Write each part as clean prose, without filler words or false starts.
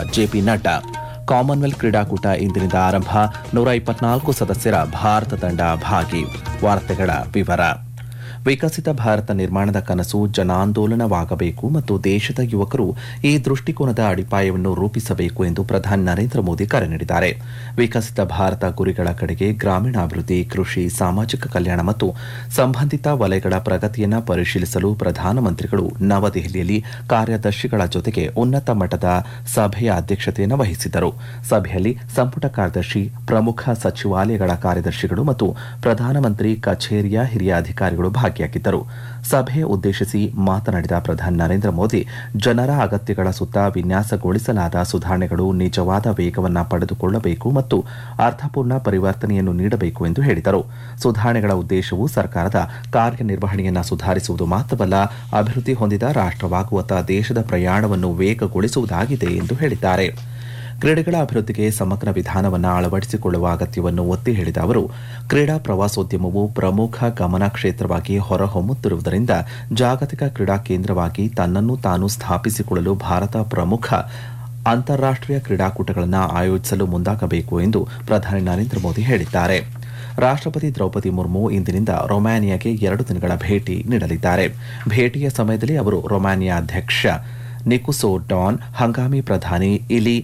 JP Nadda. Commonwealth ಕ್ರೀಡಾಕೂಟ ಇಂದಿನಿಂದ ಆರಂಭ. 124 ಸದಸ್ಯರ ಭಾರತ ತಂಡ ಭಾಗಿ. ವಾರ್ತೆಗಳ ವಿವರ. ವಿಕಸಿತ ಭಾರತ ನಿರ್ಮಾಣದ ಕನಸು ಜನಾಂದೋಲನವಾಗಬೇಕು ಮತ್ತು ದೇಶದ ಯುವಕರು ಈ ದೃಷ್ಟಿಕೋನದ ಅಡಿಪಾಯವನ್ನು ರೂಪಿಸಬೇಕು ಎಂದು ಪ್ರಧಾನಿ ನರೇಂದ್ರ ಮೋದಿ ಕರೆ ನೀಡಿದ್ದಾರೆ. ವಿಕಸಿತ ಭಾರತ ಗುರಿಗಳ ಕಡೆಗೆ ಗ್ರಾಮೀಣಾಭಿವೃದ್ಧಿ, ಕೃಷಿ, ಸಾಮಾಜಿಕ ಕಲ್ಯಾಣ ಮತ್ತು ಸಂಬಂಧಿತ ವಲಯಗಳ ಪ್ರಗತಿಯನ್ನು ಪರಿಶೀಲಿಸಲು ಪ್ರಧಾನಮಂತ್ರಿಗಳು ನವದೆಹಲಿಯಲ್ಲಿ ಕಾರ್ಯದರ್ಶಿಗಳ ಜೊತೆಗೆ ಉನ್ನತ ಮಟ್ಟದ ಸಭೆಯ ಅಧ್ಯಕ್ಷತೆಯನ್ನು ವಹಿಸಿದ್ದರು. ಸಭೆಯಲ್ಲಿ ಸಂಪುಟ ಕಾರ್ಯದರ್ಶಿ, ಪ್ರಮುಖ ಸಚಿವಾಲಯಗಳ ಕಾರ್ಯದರ್ಶಿಗಳು ಮತ್ತು ಪ್ರಧಾನಮಂತ್ರಿ ಕಚೇರಿಯ ಹಿರಿಯ ಅಧಿಕಾರಿಗಳು ಭಾಗಿಯಾಗಿದ್ದರು. ಸಭೆ ಉದ್ದೇಶಿಸಿ ಮಾತನಾಡಿದ ಪ್ರಧಾನಿ ನರೇಂದ್ರ ಮೋದಿ, ಜನರ ಅಗತ್ಯಗಳ ಸುತ್ತ ವಿನ್ಯಾಸಗೊಳಿಸಲಾದ ಸುಧಾರಣೆಗಳು ನಿಜವಾದ ವೇಗವನ್ನು ಪಡೆದುಕೊಳ್ಳಬೇಕು ಮತ್ತು ಅರ್ಥಪೂರ್ಣ ಪರಿವರ್ತನೆಯನ್ನು ನೀಡಬೇಕು ಎಂದು ಹೇಳಿದರು. ಸುಧಾರಣೆಗಳ ಉದ್ದೇಶವು ಸರ್ಕಾರದ ಕಾರ್ಯನಿರ್ವಹಣೆಯನ್ನು ಸುಧಾರಿಸುವುದು ಮಾತ್ರವಲ್ಲ, ಅಭಿವೃದ್ಧಿ ಹೊಂದಿದ ರಾಷ್ಟವಾಗುವತ್ತ ದೇಶದ ಪ್ರಯಾಣವನ್ನು ವೇಗಗೊಳಿಸುವುದಾಗಿದೆ ಎಂದು ಹೇಳಿದ್ದಾರೆ. ಕ್ರೀಡೆಗಳ ಅಭಿವೃದ್ಧಿಗೆ ಸಮಗ್ರ ವಿಧಾನವನ್ನು ಅಳವಡಿಸಿಕೊಳ್ಳುವ ಅಗತ್ಯವನ್ನು ಒತ್ತಿ ಹೇಳಿದ ಅವರು, ಕ್ರೀಡಾ ಪ್ರವಾಸೋದ್ಯಮವು ಪ್ರಮುಖ ಗಮನ ಕ್ಷೇತ್ರವಾಗಿ ಹೊರಹೊಮ್ಮುತ್ತಿರುವುದರಿಂದ ಜಾಗತಿಕ ಕ್ರೀಡಾ ಕೇಂದ್ರವಾಗಿ ತನ್ನನ್ನು ತಾನು ಸ್ಥಾಪಿಸಿಕೊಳ್ಳಲು ಭಾರತ ಪ್ರಮುಖ ಅಂತಾರಾಷ್ಟೀಯ ಕ್ರೀಡಾಕೂಟಗಳನ್ನು ಆಯೋಜಿಸಲು ಮುಂದಾಗಬೇಕು ಎಂದು ಪ್ರಧಾನಿ ನರೇಂದ್ರ ಮೋದಿ ಹೇಳಿದ್ದಾರೆ. ರಾಷ್ಟಪತಿ ದ್ರೌಪದಿ ಮುರ್ಮು ಇಂದಿನಿಂದ ರೊಮಾನಿಯಾಗೆ 2 ದಿನಗಳ ಭೇಟಿ ನೀಡಲಿದ್ದಾರೆ. ಭೇಟಿಯ ಸಮಯದಲ್ಲಿ ಅವರು ರೊಮಾನಿಯಾ ಅಧ್ಯಕ್ಷ ನಿಕೋಸೋ ಡಾನ್, ಹಂಗಾಮಿ ಪ್ರಧಾನಿ ಇಲಿ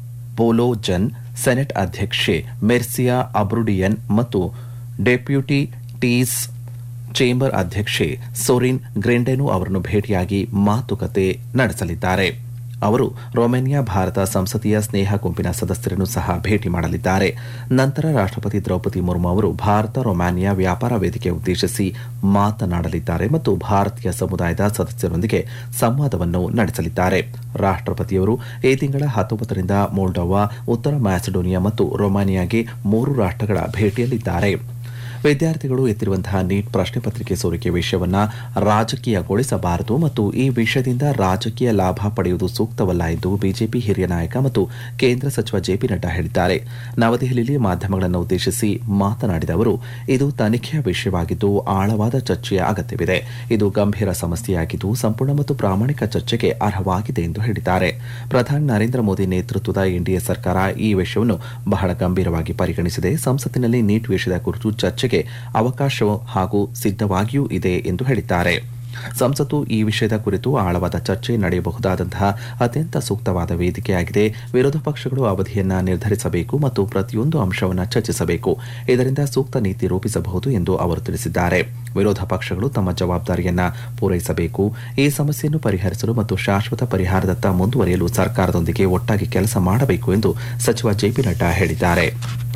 ಬೋಲೋಜನ್, ಸೆನೆಟ್ ಅಧ್ಯಕ್ಷೆ ಮೆರ್ಸಿಯಾ ಅಬ್ರುಡಿಯನ್ ಮತ್ತು ಡೆಪ್ಯೂಟಿ ಟೀಸ್ ಚೇಂಬರ್ ಅಧ್ಯಕ್ಷೆ ಸೋರಿನ್ ಗ್ರೆಂಡೆನು ಅವರನ್ನು ಭೇಟಿಯಾಗಿ ಮಾತುಕತೆ ನಡೆಸಲಿದ್ದಾರೆ. ಅವರು ರೊಮೇನಿಯಾ ಭಾರತ ಸಂಸದೀಯ ಸ್ನೇಹ ಗುಂಪಿನ ಸದಸ್ಯರನ್ನು ಸಹ ಭೇಟಿ ಮಾಡಲಿದ್ದಾರೆ. ನಂತರ ರಾಷ್ಟಪತಿ ದ್ರೌಪದಿ ಮುರ್ಮು ಅವರು ಭಾರತ ರೊಮೇನಿಯಾ ವ್ಯಾಪಾರ ವೇದಿಕೆ ಉದ್ದೇಶಿಸಿ ಮಾತನಾಡಲಿದ್ದಾರೆ ಮತ್ತು ಭಾರತೀಯ ಸಮುದಾಯದ ಸದಸ್ಯರೊಂದಿಗೆ ಸಂವಾದವನ್ನು ನಡೆಸಲಿದ್ದಾರೆ. ರಾಷ್ಟಪತಿಯವರು ಈ ತಿಂಗಳ 19ರಿಂದ ಮೊಲ್ಡೋವಾ, ಉತ್ತರ ಮ್ಯಾಸಿಡೋನಿಯಾ ಮತ್ತು ರೊಮೇನಿಯಾಗೆ 3 ರಾಷ್ಟಗಳ ಭೇಟಿಯಲ್ಲಿದ್ದಾರೆ. ವಿದ್ಯಾರ್ಥಿಗಳು ಎತ್ತಿರುವಂತಹ ನೀಟ್ ಪ್ರಶ್ನೆ ಪತ್ರಿಕೆ ಸೋರಿಕೆ ವಿಷಯವನ್ನು ರಾಜಕೀಯಗೊಳಿಸಬಾರದು ಮತ್ತು ಈ ವಿಷಯದಿಂದ ರಾಜಕೀಯ ಲಾಭ ಪಡೆಯುವುದು ಸೂಕ್ತವಲ್ಲ ಎಂದು ಬಿಜೆಪಿ ಹಿರಿಯ ನಾಯಕ ಮತ್ತು ಕೇಂದ್ರ ಸಚಿವ ಜೆಪಿ ನಡ್ಡಾ ಹೇಳಿದ್ದಾರೆ. ನವದೆಹಲಿಯಲ್ಲಿ ಮಾಧ್ಯಮಗಳನ್ನು ಉದ್ದೇಶಿಸಿ ಮಾತನಾಡಿದ ಅವರು, ಇದು ತನಿಖೆಯ ವಿಷಯವಾಗಿದ್ದು ಆಳವಾದ ಚರ್ಚೆಯ ಅಗತ್ಯವಿದೆ. ಇದು ಗಂಭೀರ ಸಮಸ್ಯೆಯಾಗಿದ್ದು ಸಂಪೂರ್ಣ ಮತ್ತು ಪ್ರಾಮಾಣಿಕ ಚರ್ಚೆಗೆ ಅರ್ಹವಾಗಿದೆ ಎಂದು ಹೇಳಿದ್ದಾರೆ. ಪ್ರಧಾನಿ ನರೇಂದ್ರ ಮೋದಿ ನೇತೃತ್ವದ ಎನ್ಡಿಎ ಸರ್ಕಾರ ಈ ವಿಷಯವನ್ನು ಬಹಳ ಗಂಭೀರವಾಗಿ ಪರಿಗಣಿಸಿದೆ. ಸಂಸತ್ತಿನಲ್ಲಿ ನೀಟ್ ವಿಷಯದ ಕುರಿತು ಚರ್ಚೆಗೆ ಅವಕಾಶ ಹಾಗೂ ಸಿದ್ಧವಾಗಿಯೂ ಇದೆ ಎಂದು ಹೇಳಿದ್ದಾರೆ. ಸಂಸತ್ತು ಈ ವಿಷಯದ ಕುರಿತು ಆಳವಾದ ಚರ್ಚೆ ನಡೆಯಬಹುದಾದಂತಹ ಅತ್ಯಂತ ಸೂಕ್ತವಾದ ವೇದಿಕೆಯಾಗಿದೆ. ವಿರೋಧ ಪಕ್ಷಗಳು ಅವಧಿಯನ್ನು ನಿರ್ಧರಿಸಬೇಕು ಮತ್ತು ಪ್ರತಿಯೊಂದು ಅಂಶವನ್ನು ಚರ್ಚಿಸಬೇಕು. ಇದರಿಂದ ಸೂಕ್ತ ನೀತಿ ರೂಪಿಸಬಹುದು ಎಂದು ಅವರು ತಿಳಿಸಿದ್ದಾರೆ. ವಿರೋಧ ಪಕ್ಷಗಳು ತಮ್ಮ ಜವಾಬ್ದಾರಿಯನ್ನು ಪೂರೈಸಬೇಕು. ಈ ಸಮಸ್ಯೆಯನ್ನು ಪರಿಹರಿಸಲು ಮತ್ತು ಶಾಶ್ವತ ಪರಿಹಾರದತ್ತ ಮುಂದುವರಿಯಲು ಸರ್ಕಾರದೊಂದಿಗೆ ಒಟ್ಟಾಗಿ ಕೆಲಸ ಮಾಡಬೇಕು ಎಂದು ಸಚಿವ ಜೆಪಿ ನಡ್ಡಾ ಹೇಳಿದ್ದಾರೆ.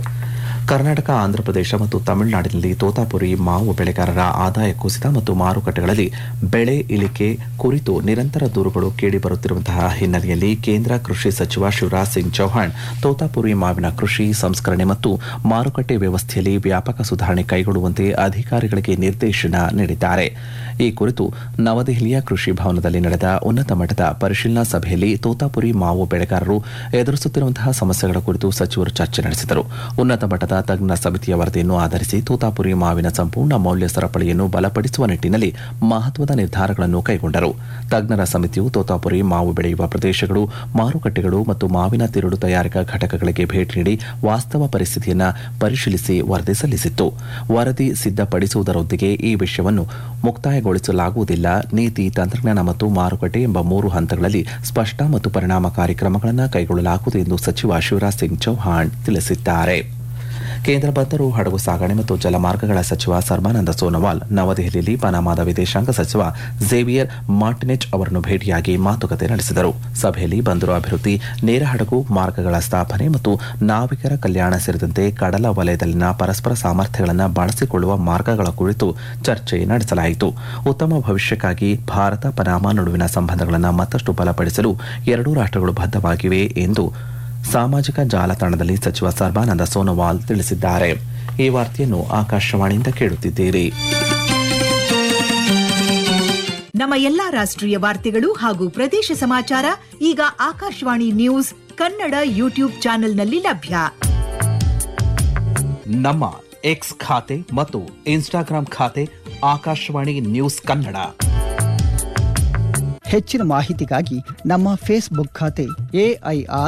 ಕರ್ನಾಟಕ, ಆಂಧ್ರಪ್ರದೇಶ ಮತ್ತು ತಮಿಳುನಾಡಿನಲ್ಲಿ ತೋತಾಪುರಿ ಮಾವು ಬೆಳೆಗಾರರ ಆದಾಯ ಕುಸಿತ ಮತ್ತು ಮಾರುಕಟ್ಟೆಗಳಲ್ಲಿ ಬೆಳೆ ಇಳಿಕೆ ಕುರಿತು ನಿರಂತರ ದೂರುಗಳು ಕೇಳಿಬರುತ್ತಿರುವಂತಹ ಹಿನ್ನೆಲೆಯಲ್ಲಿ ಕೇಂದ್ರ ಕೃಷಿ ಸಚಿವ ಶಿವರಾಜ್ ಸಿಂಗ್ ಚೌಹಾಣ್ ತೋತಾಪುರಿ ಮಾವಿನ ಕೃಷಿ, ಸಂಸ್ಕರಣೆ ಮತ್ತು ಮಾರುಕಟ್ಟೆ ವ್ಯವಸ್ಥೆಯಲ್ಲಿ ವ್ಯಾಪಕ ಸುಧಾರಣೆ ಕೈಗೊಳ್ಳುವಂತೆ ಅಧಿಕಾರಿಗಳಿಗೆ ನಿರ್ದೇಶನ ನೀಡಿದ್ದಾರೆ. ಈ ಕುರಿತು ನವದೆಹಲಿಯ ಕೃಷಿ ಭವನದಲ್ಲಿ ನಡೆದ ಉನ್ನತ ಮಟ್ಟದ ಪರಿಶೀಲನಾ ಸಭೆಯಲ್ಲಿ ತೋತಾಪುರಿ ಮಾವು ಬೆಳೆಗಾರರು ಎದುರಿಸುತ್ತಿರುವಂತಹ ಸಮಸ್ಯೆಗಳ ಕುರಿತು ಸಚಿವರು ಚರ್ಚೆ ನಡೆಸಿದರು. ಉನ್ನತ ಮಟ್ಟದ ತಜ್ಞ ಸಮಿತಿಯ ವರದಿಯನ್ನು ಆಧರಿಸಿ ತೋತಾಪುರಿ ಮಾವಿನ ಸಂಪೂರ್ಣ ಮೌಲ್ಯ ಸರಪಳಿಯನ್ನು ಬಲಪಡಿಸುವ ನಿಟ್ಟಿನಲ್ಲಿ ಮಹತ್ವದ ನಿರ್ಧಾರಗಳನ್ನು ಕೈಗೊಂಡರು. ತಜ್ಞರ ಸಮಿತಿಯು ತೋತಾಪುರಿ ಮಾವು ಬೆಳೆಯುವ ಪ್ರದೇಶಗಳು, ಮಾರುಕಟ್ಟೆಗಳು ಮತ್ತು ಮಾವಿನ ತಿರುಳು ತಯಾರಿಕಾ ಘಟಕಗಳಿಗೆ ಭೇಟಿ ನೀಡಿ ವಾಸ್ತವ ಪರಿಸ್ಥಿತಿಯನ್ನು ಪರಿಶೀಲಿಸಿ ವರದಿ ಸಲ್ಲಿಸಿತ್ತು. ವರದಿ ಸಿದ್ಧಪಡಿಸುವುದರೊಂದಿಗೆ ಈ ವಿಷಯವನ್ನು ಮುಕ್ತಾಯಗೊಳಿಸಲಾಗುವುದಿಲ್ಲ. ನೀತಿ, ತಂತ್ರಜ್ಞಾನ ಮತ್ತು ಮಾರುಕಟ್ಟೆ ಎಂಬ 3 ಹಂತಗಳಲ್ಲಿ ಸ್ಪಷ್ಟ ಮತ್ತು ಪರಿಣಾಮಕಾರಿ ಕ್ರಮಗಳನ್ನು ಕೈಗೊಳ್ಳಲಾಗುವುದು ಎಂದು ಸಚಿವ ಶಿವರಾಜ್ ಸಿಂಗ್ ಚೌಹಾಣ್ ತಿಳಿಸಿದ್ದಾರೆ. ಕೇಂದ್ರ ಬಂದರು, ಹಡಗು ಸಾಗಣೆ ಮತ್ತು ಜಲಮಾರ್ಗಗಳ ಸಚಿವ ಸರ್ಬಾನಂದ ಸೋನೋವಾಲ್ ನವದೆಹಲಿಯಲ್ಲಿ ಪನಾಮಾದ ವಿದೇಶಾಂಗ ಸಚಿವ ಝೇವಿಯರ್ ಮಾರ್ಟಿನೆಜ್ ಅವರನ್ನು ಭೇಟಿಯಾಗಿ ಮಾತುಕತೆ ನಡೆಸಿದರು. ಸಭೆಯಲ್ಲಿ ಬಂದರು ಅಭಿವೃದ್ಧಿ, ನೇರ ಹಡಗು ಮಾರ್ಗಗಳ ಸ್ಥಾಪನೆ ಮತ್ತು ನಾವಿಕರ ಕಲ್ಯಾಣ ಸೇರಿದಂತೆ ಕಡಲ ವಲಯದಲ್ಲಿನ ಪರಸ್ಪರ ಸಾಮರ್ಥ್ಯಗಳನ್ನು ಬಳಸಿಕೊಳ್ಳುವ ಮಾರ್ಗಗಳ ಕುರಿತು ಚರ್ಚೆ ನಡೆಸಲಾಯಿತು. ಉತ್ತಮ ಭವಿಷ್ಯಕ್ಕಾಗಿ ಭಾರತ ಪನಾಮಾ ನಡುವಿನ ಸಂಬಂಧಗಳನ್ನು ಮತ್ತಷ್ಟು ಬಲಪಡಿಸಲು ಎರಡೂ ರಾಷ್ಟ್ರಗಳು ಬದ್ಧವಾಗಿವೆ ಎಂದು ಸಾಮಾಜಿಕ ಜಾಲತಾಣದಲ್ಲಿ ಸಚಿವ ಸರ್ಬಾನಂದ ಸೋನೋವಾಲ್ ತಿಳಿಸಿದ್ದಾರೆ. ಈ ವಾರ್ತೆಯನ್ನು ಆಕಾಶವಾಣಿಯಿಂದ ಕೇಳುತ್ತಿದ್ದೀರಿ. ನಮ್ಮ ಎಲ್ಲಾ ರಾಷ್ಟ್ರೀಯ ವಾರ್ತೆಗಳು ಹಾಗೂ ಪ್ರದೇಶ ಸಮಾಚಾರ ಈಗ ಆಕಾಶವಾಣಿ ನ್ಯೂಸ್ ಕನ್ನಡ ಯೂಟ್ಯೂಬ್ ಚಾನೆಲ್ನಲ್ಲಿ ಲಭ್ಯ. ನಮ್ಮ ಎಕ್ಸ್ ಖಾತೆ ಮತ್ತು ಇನ್ಸ್ಟಾಗ್ರಾಂ ಖಾತೆ ಆಕಾಶವಾಣಿ ನ್ಯೂಸ್ ಕನ್ನಡ. ಹೆಚ್ಚಿನ ಮಾಹಿತಿಗಾಗಿ ನಮ್ಮ ಫೇಸ್ಬುಕ್ ಖಾತೆ AIR